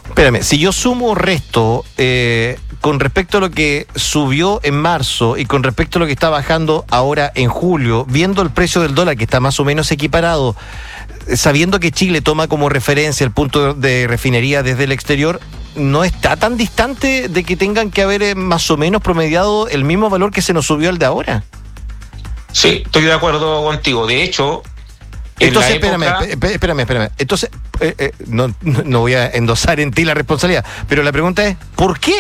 Espérame, si yo sumo o resto con respecto a lo que subió en marzo y con respecto a lo que está bajando ahora en julio, viendo el precio del dólar que está más o menos equiparado, sabiendo que Chile toma como referencia el punto de refinería desde el exterior, ¿no está tan distante de que tengan que haber más o menos promediado el mismo valor que se nos subió el de ahora? Sí, estoy de acuerdo contigo. De hecho, entonces, espérame. Entonces, no voy a endosar en ti la responsabilidad, pero la pregunta es, ¿por qué?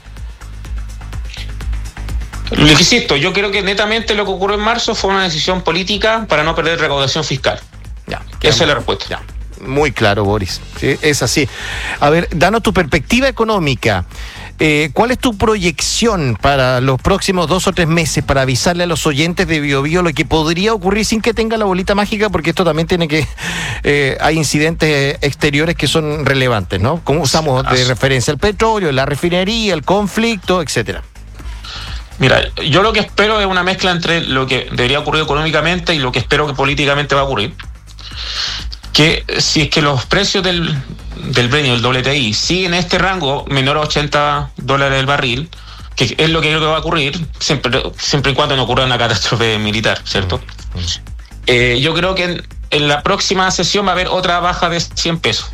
Lo que insisto, yo creo que netamente lo que ocurrió en marzo fue una decisión política para no perder recaudación fiscal. Ya, esa es la respuesta. Ya. Muy claro, Boris. Sí, es así. A ver, danos tu perspectiva económica. ¿Cuál es tu proyección para los próximos 2 o 3 meses para avisarle a los oyentes de BioBio lo que podría ocurrir sin que tenga la bolita mágica? Porque esto también tiene que... hay incidentes exteriores que son relevantes, ¿no? Como usamos de referencia el petróleo, la refinería, el conflicto, etcétera. Mira, yo lo que espero es una mezcla entre lo que debería ocurrir económicamente y lo que espero que políticamente va a ocurrir. Que si es que los precios del Brent, el WTI, siguen en este rango menor a $80 el barril, que es lo que creo que va a ocurrir, siempre y cuando no ocurra una catástrofe militar, ¿cierto? Yo creo que en la próxima sesión va a haber otra baja de 100 pesos.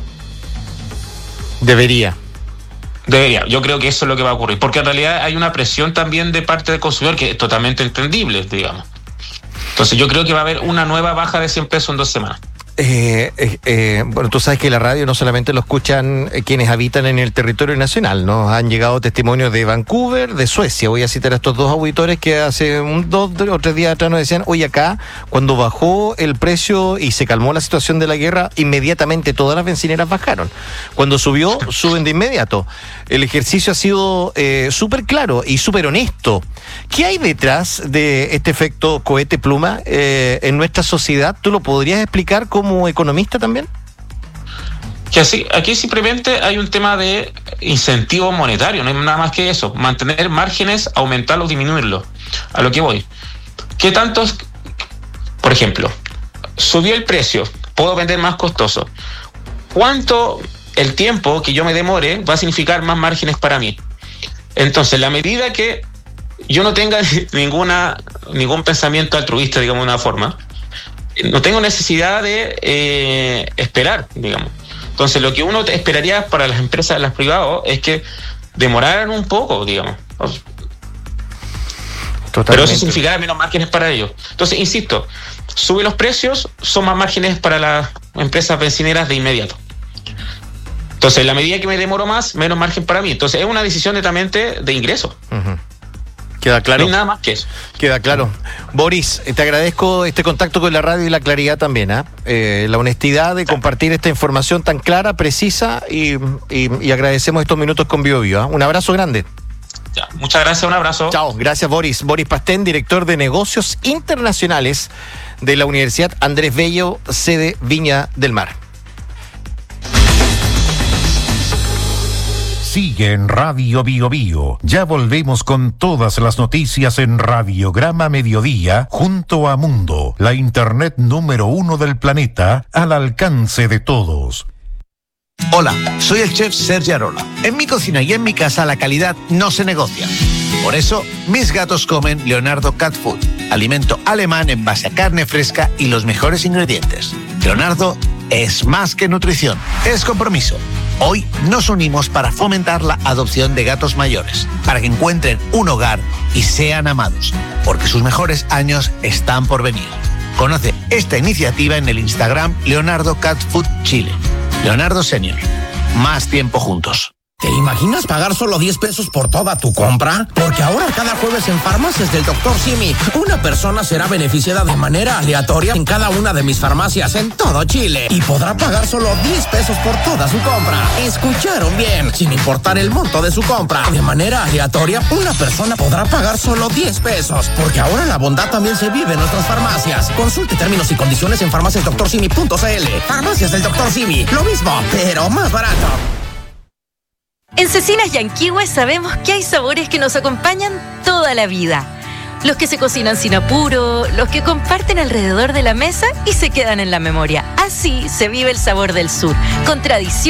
Debería, yo creo que eso es lo que va a ocurrir, porque en realidad hay una presión también de parte del consumidor que es totalmente entendible, digamos. Entonces yo creo que va a haber una nueva baja de 100 pesos en 2 semanas. Bueno, tú sabes que la radio no solamente lo escuchan quienes habitan en el territorio nacional, ¿no? Han llegado testimonios de Vancouver, de Suecia. Voy a citar a estos 2 auditores que hace 2 o 3 días atrás nos decían, oye, acá, cuando bajó el precio y se calmó la situación de la guerra, inmediatamente todas las bencineras bajaron. Cuando subió, suben de inmediato. El ejercicio ha sido súper claro y súper honesto. ¿Qué hay detrás de este efecto cohete pluma en nuestra sociedad? ¿Tú lo podrías explicar como economista también? Que así, aquí simplemente hay un tema de incentivo monetario, no hay nada más que eso. Mantener márgenes, aumentarlos, disminuirlos. A lo que voy. ¿Qué tantos? Por ejemplo, subió el precio, puedo vender más costoso. ¿Cuánto el tiempo que yo me demore va a significar más márgenes para mí? Entonces, la medida que yo no tenga ningún pensamiento altruista, digamos de una forma, no tengo necesidad de esperar, digamos. Entonces, lo que uno esperaría para las empresas, las privadas, es que demoraran un poco, digamos. Totalmente. Pero eso significará menos márgenes para ellos. Entonces, insisto, sube los precios, son más márgenes para las empresas bencineras de inmediato. Entonces, en la medida que me demoro más, menos margen para mí. Entonces, es una decisión netamente de ingreso. Uh-huh. Queda claro. No hay nada más que eso. Queda claro. Boris, te agradezco este contacto con la radio y la claridad también, la honestidad de compartir esta información tan clara, precisa y agradecemos estos minutos con BioBio. Un abrazo grande. Ya, muchas gracias, un abrazo. Chao, gracias Boris. Boris Pastén, director de negocios internacionales de la Universidad Andrés Bello, sede Viña del Mar. Sigue en Radio BioBio. Ya volvemos con todas las noticias en Radiograma Mediodía junto a Mundo, la internet número 1 del planeta, al alcance de todos. Hola, soy el chef Sergi Arola. En mi cocina y en mi casa la calidad no se negocia. Por eso, mis gatos comen Leonardo Cat Food, alimento alemán en base a carne fresca y los mejores ingredientes. Leonardo es más que nutrición, es compromiso. Hoy nos unimos para fomentar la adopción de gatos mayores, para que encuentren un hogar y sean amados, porque sus mejores años están por venir. Conoce esta iniciativa en el Instagram Leonardo Cat Food Chile. Leonardo Senior. Más tiempo juntos. ¿Te imaginas pagar solo 10 pesos por toda tu compra? Porque ahora cada jueves en Farmacias del Dr. Simi, una persona será beneficiada de manera aleatoria en cada una de mis farmacias en todo Chile y podrá pagar solo 10 pesos por toda su compra. ¿Escucharon bien? Sin importar el monto de su compra, de manera aleatoria, una persona podrá pagar solo 10 pesos. Porque ahora la bondad también se vive en nuestras farmacias. Consulte términos y condiciones en farmaciasdoctorsimi.cl. Farmacias del Dr. Simi, lo mismo, pero más barato. En Cecinas Yanquihue sabemos que hay sabores que nos acompañan toda la vida. Los que se cocinan sin apuro, los que comparten alrededor de la mesa y se quedan en la memoria. Así se vive el sabor del sur, con tradición